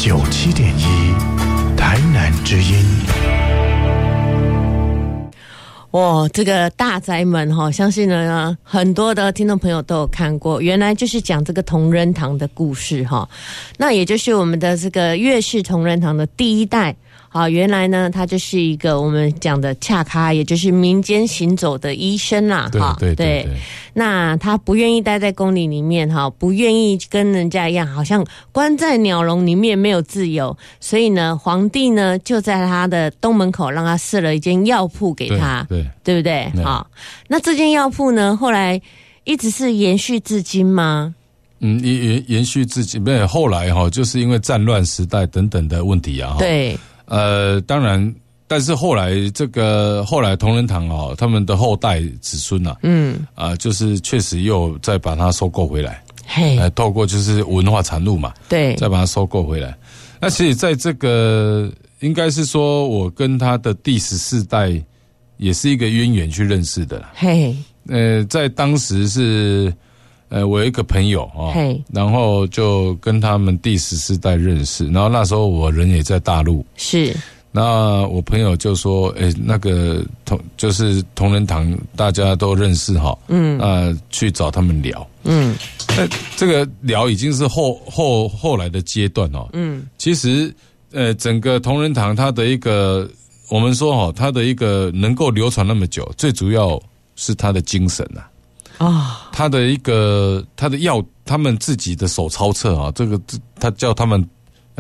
97.1台南之音。 这个大宅门相信呢很多的听众朋友都有看过，原来就是讲这个同仁堂的故事那也就是我们的这个岳氏同仁堂的第一代原来呢他就是一个我们讲的恰咖，也就是民间行走的医生啦。对，那他不愿意待在宫里面不愿意跟人家一样好像关在鸟笼里面没有自由，所以呢皇帝呢就在他的东门口让他设了一间药铺给他，对不对？那这间药铺呢后来一直是延续至今吗？ 延续至今。没有，后来就是因为战乱时代等等的问题对。 当然，但是后来同仁堂他们的后代子孙就是确实又再把它收购回来，透过就是文化产物嘛，对，再把它收购回来。那其实在这个应该是说我跟他的第14代也是一个渊源去认识的啦。在当时是我有一个朋友然后就跟他们第14代认识，然后那时候我人也在大陆，是，那我朋友就说那个就是同仁堂大家都认识去找他们聊，那这个聊已经是后来的阶段其实整个同仁堂它的一个我们说它的一个能够流传那么久，最主要是它的精神他的他们自己的手抄册这个他叫他们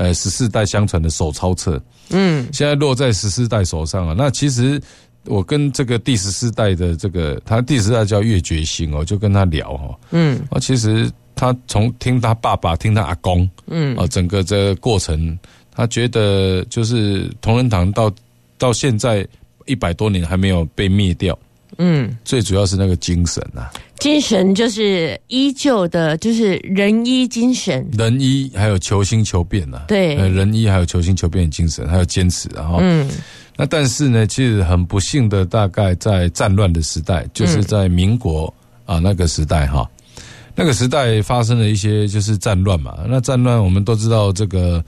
14代相传的手抄册，现在落在14代手上那其实我跟这个第14代的这个他第14代叫岳觉兴就跟他聊其实他从听他爸爸听他阿公整个这个过程，他觉得就是同仁堂到现在100多年还没有被灭掉。最主要是那个精神精神就是依旧的，就是仁医精神， 仁医还有求新求变对，仁医还有求新求变的精神，还有坚持那但是呢，其实很不幸的，大概在战乱的时代，就是在民国那个时代那个时代发生了一些就是战乱嘛。那战乱我们都知道，这个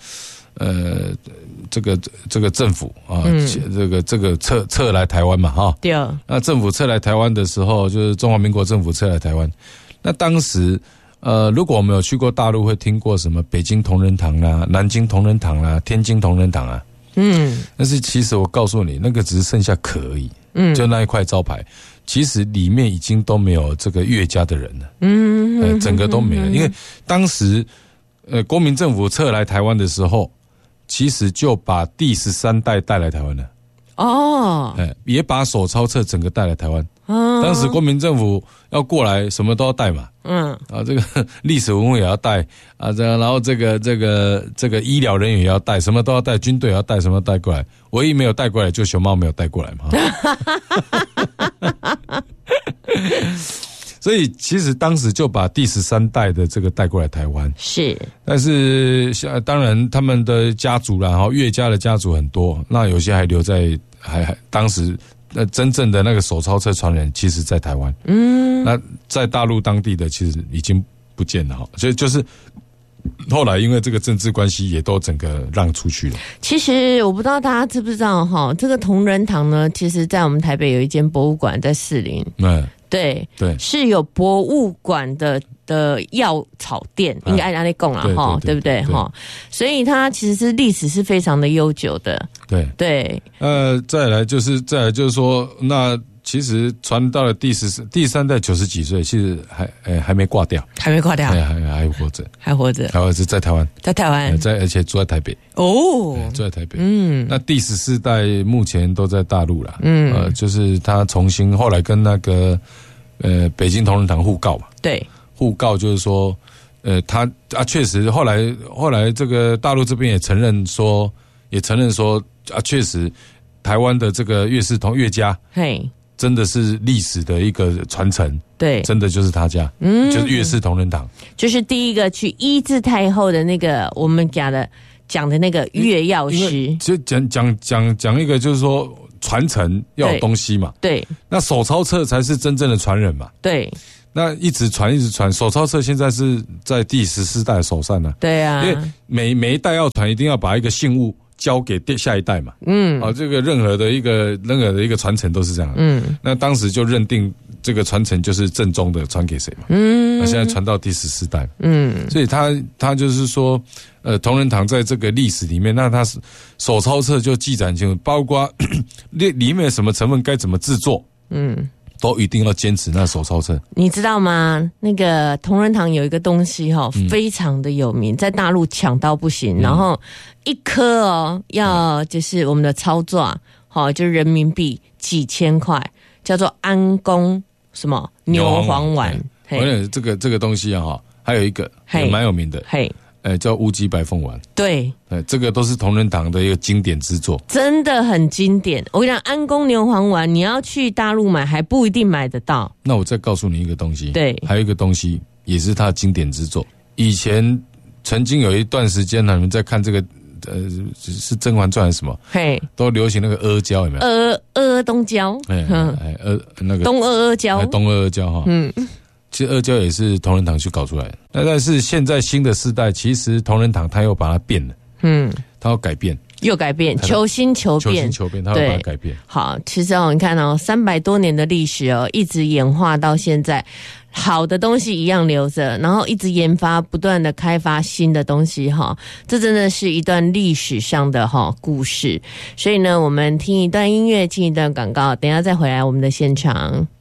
政府这个撤来台湾嘛对。那政府撤来台湾的时候，就是中华民国政府撤来台湾。那当时如果我们有去过大陆，会听过什么北京同仁堂啦、南京同仁堂啦、天津同仁堂但是其实我告诉你，那个只是剩下壳而已，就那一块招牌，其实里面已经都没有这个岳家的人了，整个都没了，因为当时国民政府撤来台湾的时候，其实就把第13代带来台湾了也把手抄册整个带来台湾。当时国民政府要过来，什么都要带嘛，这个历史文物也要带然后这个医疗人员也要带，什么都要带，军队也要带，什么都带过来。唯一没有带过来就熊猫没有带过来嘛。所以其实当时就把第13代的这个带过来台湾，是。但是当然他们的家族啦，岳家的家族很多，那有些还留在当时真正的那个手抄册传人，其实在台湾。那在大陆当地的其实已经不见了所以就是后来因为这个政治关系，也都整个让出去了。其实我不知道大家知不知道这个同仁堂呢，其实在我们台北有一间博物馆，在士林。对，是有博物馆的药草店，应该按那讲啦对不对所以它其实是历史是非常的悠久的。对。再来就是说，那其实传到了第3代90几岁，其实还没挂掉，还活着，还活着在台湾，而且住在台北住在台北。那第14代目前都在大陆啦。就是他重新后来跟那个北京同仁堂互告嘛，对，互告就是说他确实后来这个大陆这边也承认说确实台湾的这个岳家真的是历史的一个传承，对，真的就是他家，就是岳氏同仁堂，就是第一个去医治太后的那个我们讲的那个岳药师，就讲一个就是说传承要有东西嘛，对，那手抄册才是真正的传人嘛，对。 那一直传，手抄册现在是在第14代手上呢。 对啊， 因为每一代要传，一定要把一个信物交给下一代嘛。这个任何的一个传承都是这样的。那当时就认定这个传承就是正宗的，传给谁嘛。那现在传到第14代。所以他就是说，同仁堂在这个历史里面，那他手抄册就记载清楚，包括里面什么成分该怎么制作。都一定要坚持那手抄册。你知道吗？那个同仁堂有一个东西非常的有名，在大陆抢到不行，然后一颗要就是我们的操作就是人民币几千块，叫做安宫什么牛黄丸。这个东西还有一个也蛮有名的。叫乌鸡白凤丸。对，这个都是同仁堂的一个经典之作，真的很经典。我跟你讲，安宫牛黄丸，你要去大陆买还不一定买得到。那我再告诉你一个东西，对，还有一个东西也是他的经典之作。以前曾经有一段时间，你们在看这个是《甄嬛传》还是什么？都流行那个阿胶，有没有？阿东胶，那个东阿胶，东阿胶哈。其实阿胶也是同仁堂去搞出来的，但是现在新的世代，其实同仁堂他又把它变了，他要改变，又改变，求新求变，他要把它改变。好，其实你看300多年的历史一直演化到现在，好的东西一样留着，然后一直研发，不断的开发新的东西这真的是一段历史上的故事。所以呢，我们听一段音乐，进一段广告，等一下再回来我们的现场。